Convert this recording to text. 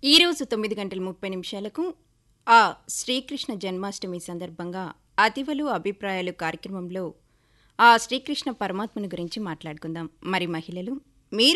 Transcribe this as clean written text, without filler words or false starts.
ఈరోజు 9:30 ఆ శ్రీకృష్ణ జన్మాష్టమి సందర్భంగా అతివలు అభిప్రాయాలు కార్యక్రమంలో ఆ శ్రీకృష్ణ పరమాత్మను గురించి మాట్లాడుకుందాం. మరి మహిళలు